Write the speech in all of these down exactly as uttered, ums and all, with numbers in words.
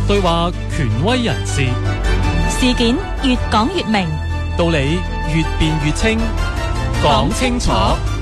對話權威人士， 事件越講越明， 道理越辯越清，講清楚，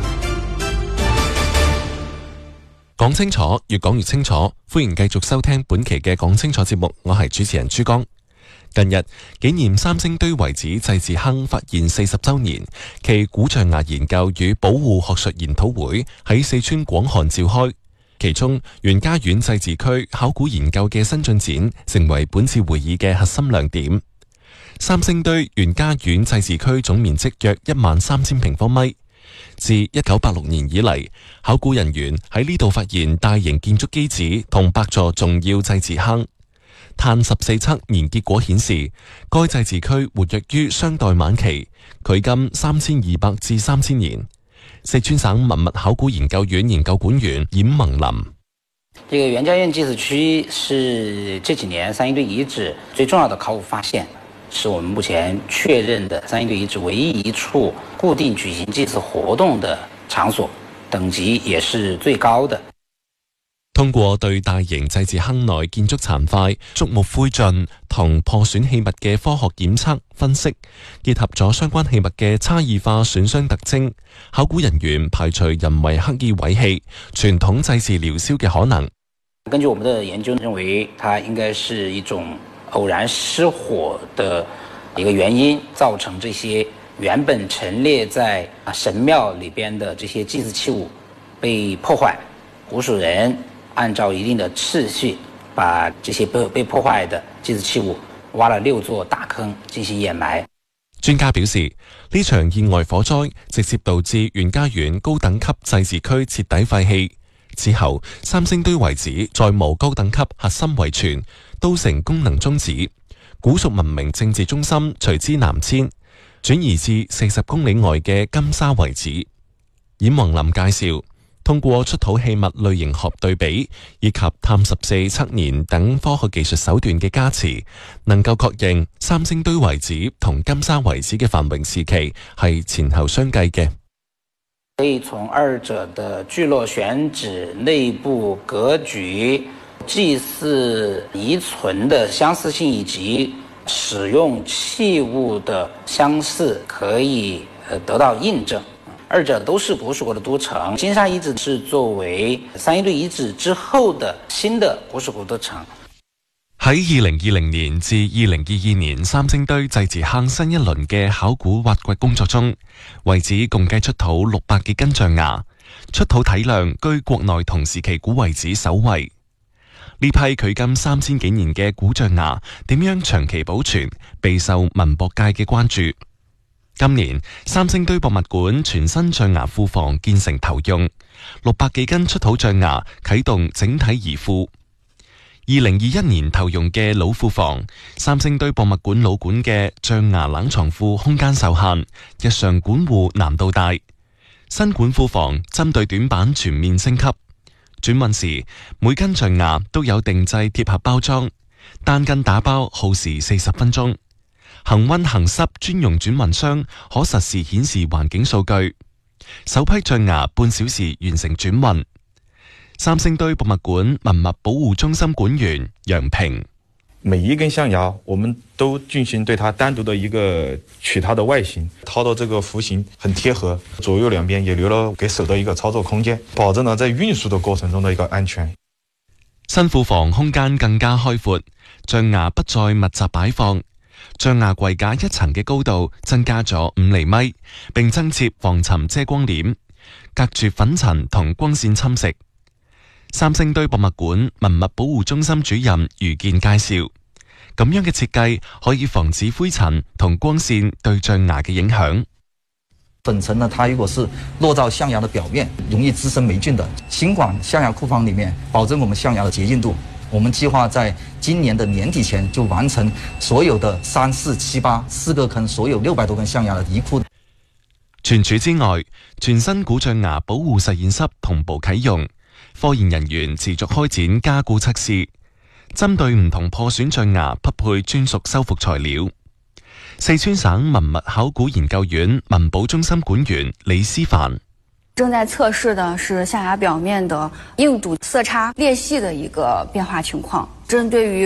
講清楚，越講越清楚。歡迎繼續收聽本期嘅講清楚節目，我係主持人朱江。近日，紀念三星堆遺址祭祀坑發現四十周年，其古象牙研究與保護學術研討會喺四川廣漢召開。其中，袁家院祭祀區考古研究嘅新進展，成為本次會議嘅核心亮點。三星堆袁家院祭祀區總面積約一萬三千平方米。自一九八六年以嚟，考古人員喺呢度發現大型建築基址同八座重要祭祀坑。碳十四測年結果顯示，該祭祀區活躍於商代晚期，距今三千二百至三千年。四川省文物考古研究院研究管員嚴蒙林： 這個袁家院祭祀區是這幾年三星堆遺址最重要的考古發現，是我們目前確認的三星堆遺址唯一一處固定舉行祭祀活動的場所，等級也是最高的。 通過對大型祭祀坑內建築殘塊、竹木灰燼同破損器物嘅科學檢測分析，結合咗相關器物嘅差異化損傷特徵，考古人員排除人為刻意毀棄、傳統祭祀燎燒嘅可能。 根據我們的研究認為，它應該是一種偶然失火的一個原因，造成這些原本陳列在神廟裏邊的這些祭祀器物被破壞，古蜀人按照一定的次序，把這些被被破壞的祭祀器物挖了六座大坑進行掩埋。 專家表示，呢場意外火災直接導致袁家院高等級祭祀區徹底廢棄。之後，三星堆遺址再無高等級核心遺存，都城功能終止，古蜀文明政治中心隨之南遷，轉移至四十公里外嘅金沙遺址。嚴蒙林介紹，通過出土器物類型學對比以及碳十四測年等科學技術手段嘅加持，能夠確認三星堆遺址同金沙遺址嘅繁榮時期係前後相繼嘅。 可以從二者的聚落選址、內部格局、祭祀遺存的相似性以及使用器物的相似，可以得到印證。二者都是古蜀國的都城，金沙遺址是作為三星堆遺址之後的新的古蜀國都城。 喺二零二零年至二零二二年三星堆祭祀坑新一輪嘅考古挖掘工作中，遺址共計出土六百幾斤象牙，出土體量居國內同時期古遺址首位。呢批距今三千幾年嘅古象牙點樣長期保存，備受文博界嘅關注。今年三星堆博物館全新象牙庫房建成投用，六百幾斤出土象牙啟動整體移庫。二零二一年投用嘅老庫房，三星堆博物館老館嘅象牙冷藏庫空間受限，日常管護難度大。新館庫房針對短板全面升級，轉運時每斤象牙都有定製貼合包裝，單斤打包耗時四十分鐘。恒溫恒濕專用轉運箱可實時顯示環境數據，首批象牙半小時完成轉運。三星堆博物館文物保護中心館員楊平： 每一根象牙我們都進行對它單獨的一個取它的外形，掏到這個弧形很貼合，左右兩邊也留了給手的一個操作空間，保證了在運輸的過程中的一個安全。 新庫房空間更加開闊，象牙不再密集擺放，象牙櫃架一層嘅高度增加咗五厘米，並增設防塵遮光簾，隔住粉塵同光線侵蝕。三星堆博物館文物保護中心主任余健介紹，咁樣嘅設計可以防止灰塵同光線對象牙嘅影響。 粉塵呢，它如果是落到象牙的表面，容易滋生霉菌的。新館象牙庫房裡面，保證我們象牙的潔淨度。我們計劃在今年的年底前就完成所有的三四七八四個坑，所有六百多根象牙的移庫。 除此之外，全新古象牙保護實驗室同步啟用。科研人員持續開展加固測試，針對唔同破損象牙匹配專屬修復材料。四川省文物考古研究院文保中心管員李思凡： 正在測試的是象牙表面的硬度、色差、裂隙的一個變化情況，針對於